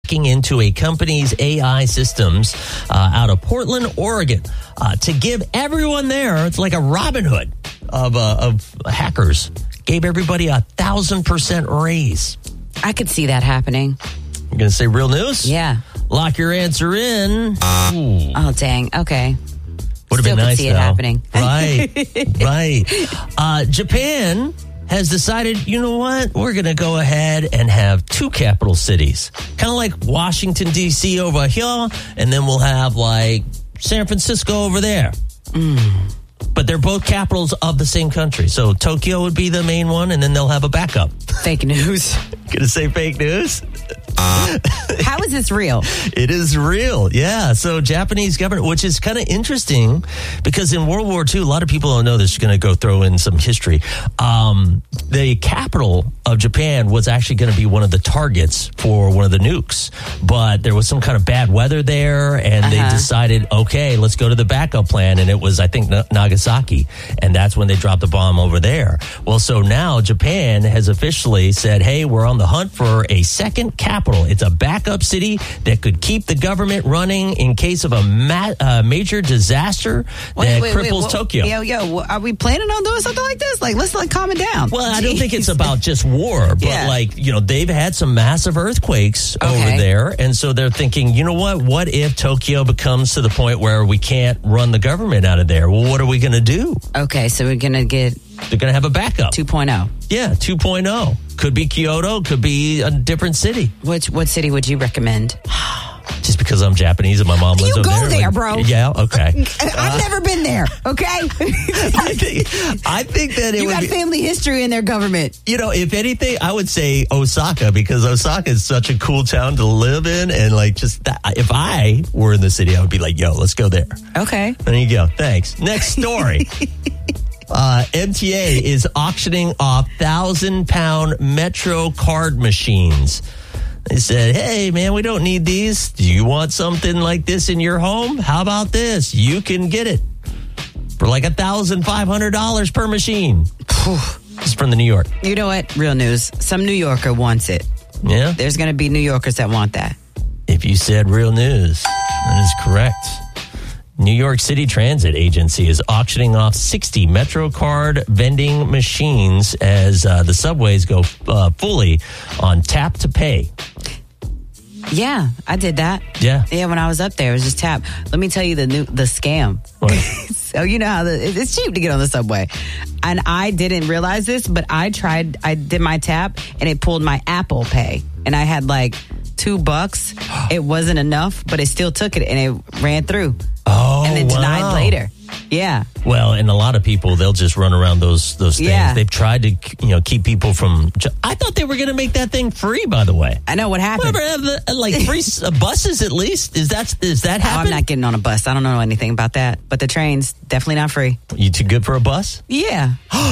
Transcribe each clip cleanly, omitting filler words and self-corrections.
hacking into a company's AI systems out of Portland, Oregon, to give everyone there, it's like a Robin Hood of hackers, gave everybody 1,000% raise. I could see that happening. You're going to say real news? Yeah. Lock your answer in. Ooh. Oh, dang. Okay. Would have been nice, see though. It happening. Right. Japan has decided, you know what? We're going to go ahead and have two capital cities. Kind of like Washington, D.C. over here, and then we'll have like San Francisco over there. But they're both capitals of the same country. So Tokyo would be the main one, and then they'll have a backup. Fake news. Going to say fake news? How is this real? It is real, yeah. So Japanese government, which is kind of interesting because in World War II, a lot of people don't know this. You're going to go throw in some history. The capital of Japan was actually going to be one of the targets for one of the nukes. But there was some kind of bad weather there, and they decided, okay, let's go to the backup plan. And it was, I think, Nagasaki. And that's when they dropped the bomb over there. Well, so now Japan has officially said, hey, we're on the hunt for a second capital. It's a backup city that could keep the government running in case of a major disaster that cripples Tokyo. Yo, are we planning on doing something like this? Like, let's calm it down. Well, I don't think it's about just war, but they've had some massive earthquakes over there. And so they're thinking, you know what if Tokyo becomes to the point where we can't run the government out of there? Well, what are we going to do? Okay, so we're going to get... They're going to have a backup. 2.0. Yeah, 2.0. Could be Kyoto, could be a different city. What city would you recommend? Just because I'm Japanese and my mom lives over there. You go there, bro. Yeah, okay. I've never been there, okay? I think that it you would got be, family history in their government. You know, if anything, I would say Osaka, because Osaka is such a cool town to live in. And like, just that, if I were in the city, I would be like, yo, let's go there. Okay. There you go. Thanks. Next story. MTA is auctioning off 1,000-pound Metro card machines. They said, hey, man, we don't need these. Do you want something like this in your home? How about this? You can get it for like $1,500 per machine. This is from the New York. You know what? Real news. Some New Yorker wants it. Yeah? There's going to be New Yorkers that want that. If you said real news, that is correct. New York City Transit Agency is auctioning off 60 MetroCard vending machines as the subways go fully on tap to pay. Yeah, I did that. Yeah. Yeah, when I was up there, it was just tap. Let me tell you the scam. So you know how it's cheap to get on the subway. And I didn't realize this, but I did my tap and it pulled my Apple Pay. And I had like $2. It wasn't enough, but it still took it and it ran through. Oh, and then denied later. Yeah. Well, and a lot of people, they'll just run around those things. Yeah. They've tried to, keep people from. I thought they were going to make that thing free. By the way, I know what happened. Like free buses at least. Is that happen? I'm not getting on a bus. I don't know anything about that. But the train's definitely not free. You too good for a bus? Yeah.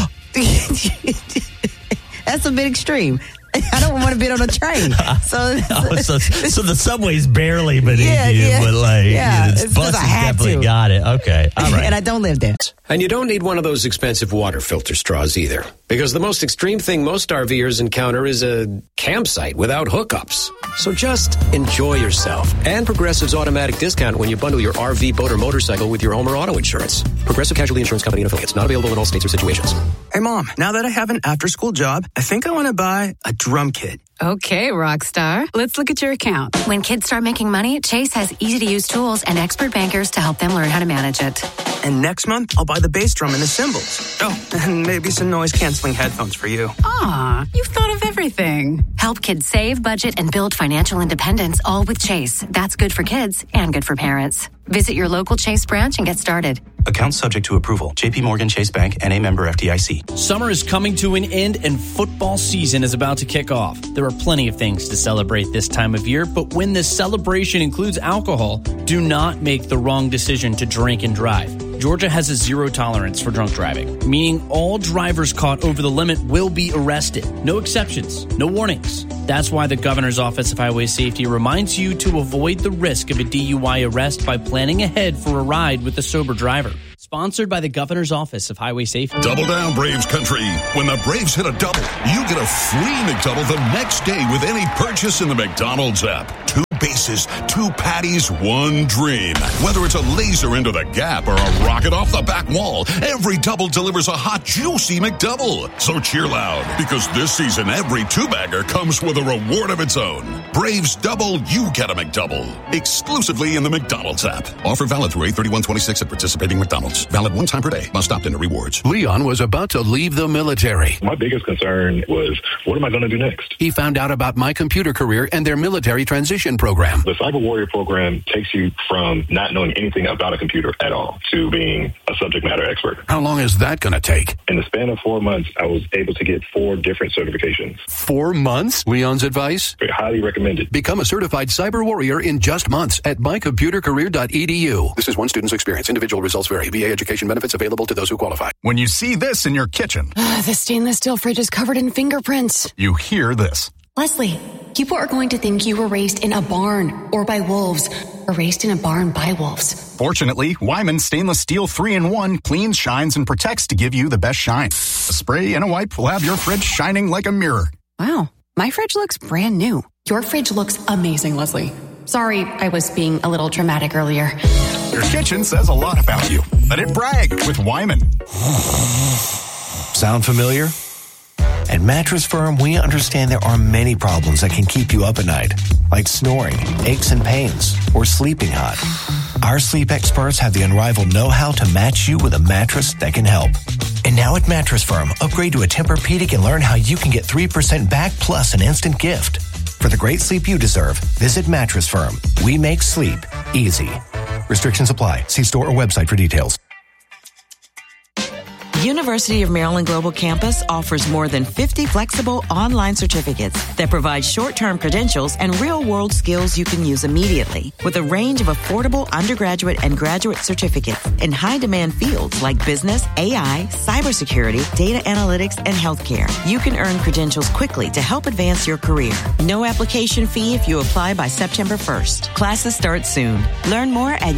That's a bit extreme. I don't want to be on a train. So the subway's barely beneath you, but buses definitely got it. Okay, all right. And I don't live there. And you don't need one of those expensive water filter straws either, because the most extreme thing most RVers encounter is a campsite without hookups. So just enjoy yourself. And Progressive's automatic discount when you bundle your RV, boat, or motorcycle with your home or auto insurance. Progressive Casualty Insurance Company and affiliates. Not available in all states or situations. Hey, Mom, now that I have an after-school job, I think I want to buy a drum kit. Okay, rock star. Let's look at your account. When kids start making money, Chase has easy-to-use tools and expert bankers to help them learn how to manage it. And next month, I'll buy the bass drum and the cymbals. Oh, and maybe some noise-canceling headphones for you. Aw, you've thought of everything. Help kids save, budget, and build financial independence, all with Chase. That's good for kids and good for parents. Visit your local Chase branch and get started. Account subject to approval. JP Morgan Chase Bank, N.A. member FDIC. Summer is coming to an end and football season is about to kick off. There are plenty of things to celebrate this time of year, but when this celebration includes alcohol, do not make the wrong decision to drink and drive. Georgia has a zero tolerance for drunk driving, meaning all drivers caught over the limit will be arrested. No exceptions, no warnings. That's why the Governor's Office of Highway Safety reminds you to avoid the risk of a DUI arrest by planning ahead for a ride with a sober driver. Sponsored by the Governor's Office of Highway Safety. Double down, Braves country. When the Braves hit a double, you get a free McDouble the next day with any purchase in the McDonald's app. bases, 2 patties, 1 dream. Whether it's a laser into the gap or a rocket off the back wall, every double delivers a hot, juicy McDouble. So cheer loud, because this season, every 2-bagger comes with a reward of its own. Braves double, you get a McDouble. Exclusively in the McDonald's app. Offer valid through 8/31/26 at participating McDonald's. Valid 1 time per day. Must opt into rewards. Leon was about to leave the military. My biggest concern was, what am I going to do next? He found out about My Computer Career and their military transition program. The Cyber Warrior program takes you from not knowing anything about a computer at all to being a subject matter expert. How long is that going to take? In the span of 4 months, I was able to get 4 different certifications. 4 months? Leon's advice? Highly recommended. Become a certified cyber warrior in just months at mycomputercareer.edu. This is one student's experience. Individual results vary. VA education benefits available to those who qualify. When you see this in your kitchen, the stainless steel fridge is covered in fingerprints. You hear this. Leslie, people are going to think you were raised in a barn or by wolves, or raised in a barn by wolves. Fortunately, Wyman Stainless Steel 3-in-1 cleans, shines, and protects to give you the best shine. A spray and a wipe will have your fridge shining like a mirror. Wow, my fridge looks brand new. Your fridge looks amazing, Leslie. Sorry, I was being a little dramatic earlier. Your kitchen says a lot about you. Let it brag with Wyman. Sound familiar? At Mattress Firm, we understand there are many problems that can keep you up at night, like snoring, aches and pains, or sleeping hot. Our sleep experts have the unrivaled know-how to match you with a mattress that can help. And now at Mattress Firm, upgrade to a Tempur-Pedic and learn how you can get 3% back plus an instant gift. For the great sleep you deserve, visit Mattress Firm. We make sleep easy. Restrictions apply. See store or website for details. University of Maryland Global Campus offers more than 50 flexible online certificates that provide short-term credentials and real-world skills you can use immediately. With a range of affordable undergraduate and graduate certificates in high-demand fields like business, AI, cybersecurity, data analytics, and healthcare, you can earn credentials quickly to help advance your career. No application fee if you apply by September 1st. Classes start soon. Learn more at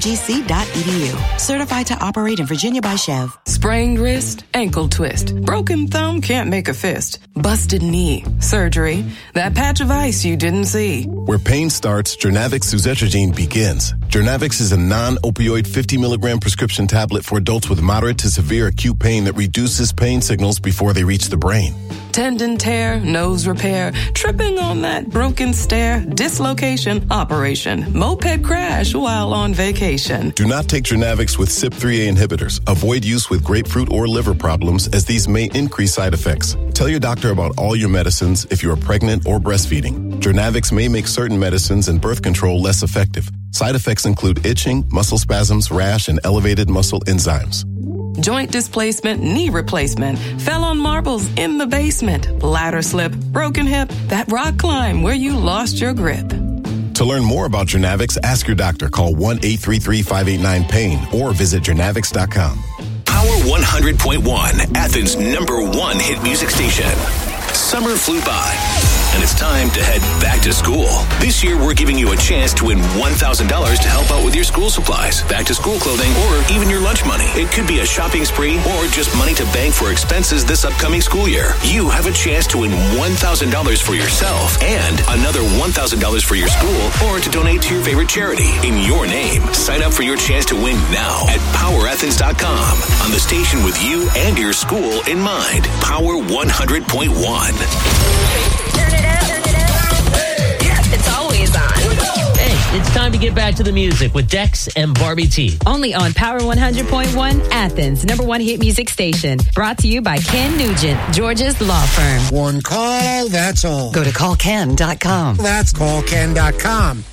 umgc.edu. Certified to operate in Virginia by Chev. Sprained wrist, ankle twist, broken thumb can't make a fist, busted knee, surgery, that patch of ice you didn't see. Where pain starts, Jernavix suzetrigine begins. Jernavix is a non-opioid 50-milligram prescription tablet for adults with moderate to severe acute pain that reduces pain signals before they reach the brain. Tendon tear, nose repair, tripping on that broken stair, dislocation, operation, moped crash while on vacation. Do not take Jernavix with CYP3A inhibitors. Avoid use with grapefruit or liver problems, as these may increase side effects. Tell your doctor about all your medicines if you are pregnant or breastfeeding. Jernavix may make certain medicines and birth control less effective. Side effects include itching, muscle spasms, rash, and elevated muscle enzymes. Joint displacement, knee replacement, fell on marbles in the basement, ladder slip, broken hip, that rock climb where you lost your grip. To learn more about Jernavix, ask your doctor. Call 1-833-589-PAIN or visit jernavix.com. Power 100.1, Athens' #1 hit music station. Summer flew by, and it's time to head back to school. This year, we're giving you a chance to win $1,000 to help out with your school supplies, back-to-school clothing, or even your lunch money. It could be a shopping spree or just money to bank for expenses this upcoming school year. You have a chance to win $1,000 for yourself and another $1,000 for your school or to donate to your favorite charity in your name. Sign up for your chance to win now at PowerAthens.com. On the station with you and your school in mind. Power 100.1. Turn it up, turn it up. Yeah, it's always on. Hey, it's time to get back to the music with Dex and Barbie T. Only on Power 100.1, Athens' #1 hit music station. Brought to you by Ken Nugent, Georgia's law firm. One call, that's all. Go to callken.com. That's callken.com.